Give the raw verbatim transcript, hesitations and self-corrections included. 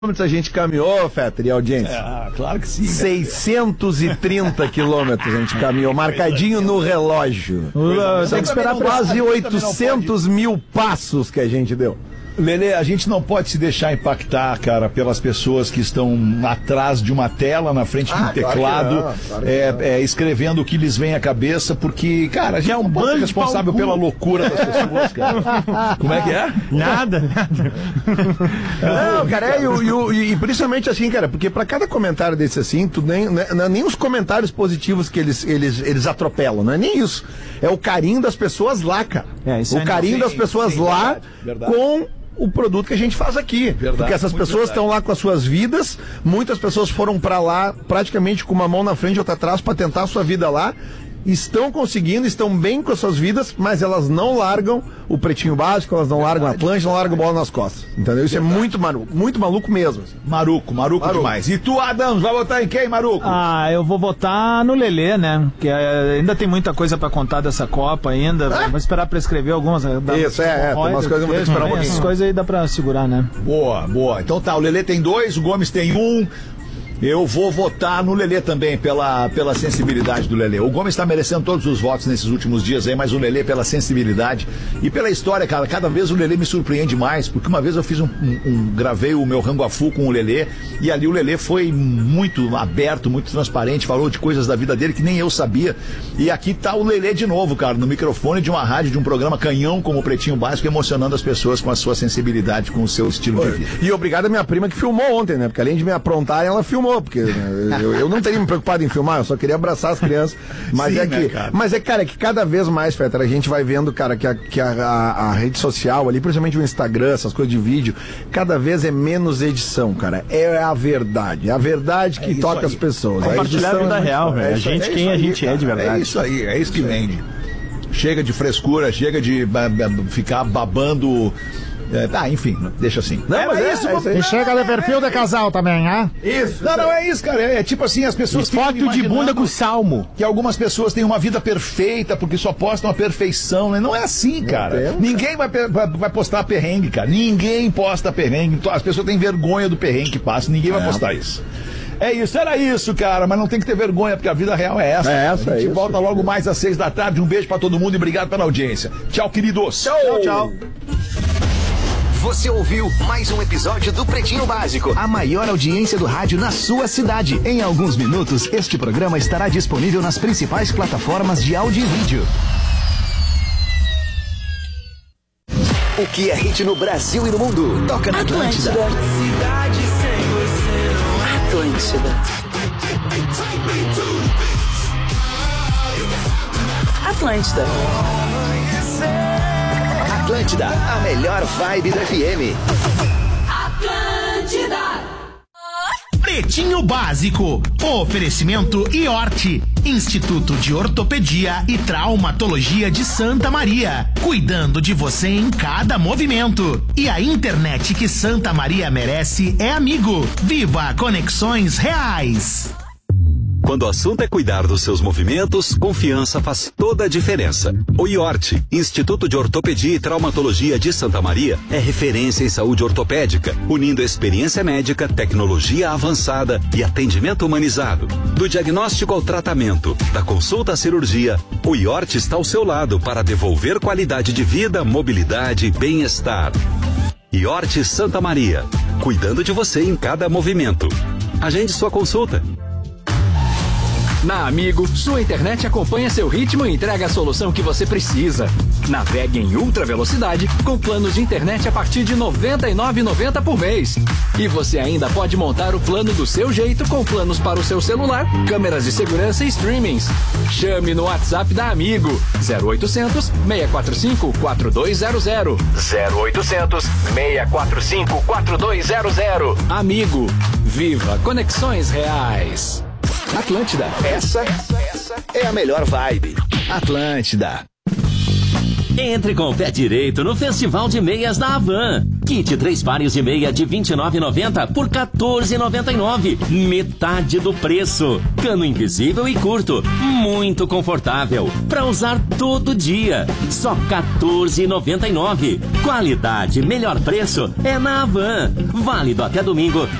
A gente caminhou, Fetter, e audiência? Ah, claro que sim. seiscentos e trinta quilômetros a gente caminhou, marcadinho no relógio. Tem que esperar quase oitocentos mil passos que a gente deu. Lelê, a gente não pode se deixar impactar, cara, pelas pessoas que estão atrás de uma tela, na frente de um ah, teclado, claro não, claro é, é, escrevendo o que lhes vem à cabeça, porque, cara, a gente é um bando responsável pela loucura das pessoas, cara. Como é que é? Nada, nada. Não, cara, é, e, e, e principalmente assim, cara, porque pra cada comentário desse assim, tu nem, nem, nem os comentários positivos que eles, eles, eles atropelam, não é nem isso. É o carinho das pessoas lá, cara. É, isso o carinho sim, das pessoas sim, lá verdade, verdade. com o produto que a gente faz aqui. Verdade, porque essas pessoas estão lá com as suas vidas, muitas pessoas foram pra lá praticamente com uma mão na frente e outra atrás pra tentar a sua vida lá, estão conseguindo, estão bem com as suas vidas, mas elas não largam o Pretinho Básico, elas não verdade, largam a plancha, não largam bola nas costas, entendeu? Isso verdade. é muito maluco, muito maluco mesmo. Maruco, maruco, maruco demais. E tu, Adams, vai votar em quem, Maruco? Ah, eu vou votar no Lelê, né? Que é, ainda tem muita coisa pra contar dessa Copa ainda, ah? Vou esperar pra escrever algumas. Dá, Isso, é, é, tem umas coisas que eu vou ter que esperar um pouquinho. Essas coisas aí dá pra segurar, né? Boa, boa. Então tá, o Lelê tem dois, o Gomes tem um. Eu vou votar no Lelê também, pela, pela sensibilidade do Lelê. O Gomes está merecendo todos os votos nesses últimos dias aí, mas o Lelê pela sensibilidade e pela história, cara. Cada vez o Lelê me surpreende mais, porque uma vez eu fiz um, um, um gravei o meu Ranguafu com o Lelê, e ali o Lelê foi muito aberto, muito transparente, falou de coisas da vida dele que nem eu sabia. E aqui tá o Lelê de novo, cara, no microfone de uma rádio, de um programa canhão como o Pretinho Básico, emocionando as pessoas com a sua sensibilidade, com o seu estilo de vida. E obrigado a minha prima que filmou ontem, né? Porque além de me aprontar, ela filmou. Porque eu, eu não teria me preocupado em filmar, eu só queria abraçar as crianças. Mas Sim, é que, né, cara? Mas é, cara, que cada vez mais, Fetter, a gente vai vendo, cara, que, a, que a, a, a rede social ali, principalmente o Instagram, essas coisas de vídeo, cada vez é menos edição, cara. É a verdade. É a verdade que é toca aí. As pessoas. Compartilhar a, a vida é real, velho. É a gente é quem a gente aí, é de verdade. É isso aí, é isso que vende. Chega de frescura, chega de ba, ba, ficar babando. É, tá, enfim, deixa assim. Não, mas é, é isso. É isso e chega de perfil de casal também, né? Isso. Não, não, é isso, cara. É, é tipo assim, as pessoas... Foto de bunda com salmo. Que algumas pessoas têm uma vida perfeita porque só postam a perfeição, né? Não é assim, cara. Deus, Ninguém vai, vai, vai postar perrengue, cara. Ninguém posta perrengue. As pessoas têm vergonha do perrengue que passa. Ninguém é. vai postar isso. É isso, era isso, cara, mas não tem que ter vergonha, porque a vida real é essa. É essa, A gente é volta isso. logo mais às seis da tarde. Um beijo pra todo mundo e obrigado pela audiência. Tchau, queridos. Tchau, tchau. tchau. Você ouviu mais um episódio do Pretinho Básico, a maior audiência do rádio na sua cidade. Em alguns minutos, este programa estará disponível nas principais plataformas de áudio e vídeo. O que é hit no Brasil e no mundo? Toca na Atlântida. Atlântida. Atlântida. Atlântida, a melhor vibe do F M. Atlântida. Pretinho Básico. Oferecimento Iorte, Instituto de Ortopedia e Traumatologia de Santa Maria. Cuidando de você em cada movimento. E a internet que Santa Maria merece é Amigo. Viva Conexões Reais. Quando o assunto é cuidar dos seus movimentos, confiança faz toda a diferença. O Iorte, Instituto de Ortopedia e Traumatologia de Santa Maria, é referência em saúde ortopédica, unindo experiência médica, tecnologia avançada e atendimento humanizado. Do diagnóstico ao tratamento, da consulta à cirurgia, o Iorte está ao seu lado para devolver qualidade de vida, mobilidade e bem-estar. Iorte Santa Maria, cuidando de você em cada movimento. Agende sua consulta. Na Amigo, sua internet acompanha seu ritmo e entrega a solução que você precisa. Navegue em ultra velocidade com planos de internet a partir de noventa e nove reais e noventa centavos por mês. E você ainda pode montar o plano do seu jeito com planos para o seu celular, câmeras de segurança e streamings. Chame no WhatsApp da Amigo zero oitocentos, seis quatro cinco, quatro dois zero zero. zero oitocentos, seis quatro cinco, quatro dois zero zero. Amigo, viva conexões reais. Atlântida, essa, essa é a melhor vibe. Atlântida. Entre com o pé direito no Festival de Meias da Havan. Kit três pares de meia de vinte e nove reais e noventa centavos por quatorze reais e noventa e nove centavos. Metade do preço. Cano invisível e curto. Muito confortável. Pra usar todo dia. Só quatorze reais e noventa e nove centavos. Qualidade, melhor preço é na Havan. Válido até domingo.